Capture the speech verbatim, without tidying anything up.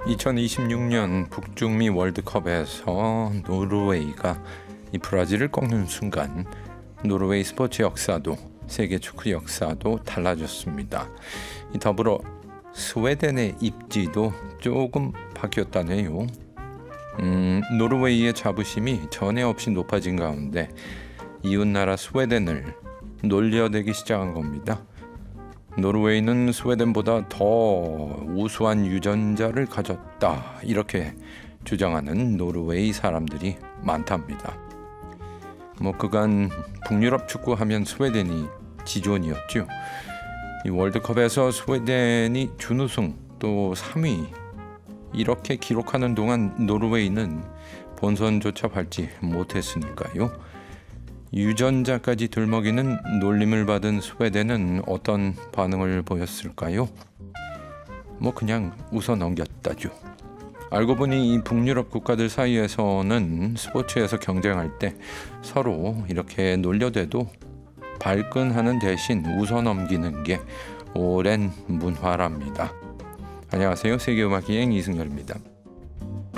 이천이십육 년 북중미 월드컵에서 노르웨이가 이 브라질을 꺾는 순간 노르웨이 스포츠 역사도 세계 축구 역사도 달라졌습니다. 더불어 스웨덴의 입지도 조금 바뀌었다네요. 음, 노르웨이의 자부심이 전에 없이 높아진 가운데 이웃나라 스웨덴을 놀려대기 시작한 겁니다. 노르웨이는 스웨덴보다 더 우수한 유전자를 가졌다, 이렇게 주장하는 노르웨이 사람들이 많답니다. 뭐 그간 북유럽 축구하면 스웨덴이 지존이었죠. 이 월드컵에서 스웨덴이 준우승 또 삼 위 이렇게 기록하는 동안 노르웨이는 본선조차 밟지 못했으니까요. 유전자까지 들먹이는 놀림을 받은 스웨덴은 어떤 반응을 보였을까요? 뭐 그냥 웃어 넘겼다죠. 알고 보니 이 북유럽 국가들 사이에서는 스포츠에서 경쟁할 때 서로 이렇게 놀려대도 발끈하는 대신 웃어 넘기는 게 오랜 문화랍니다. 안녕하세요. 세계음악여행 이승열입니다.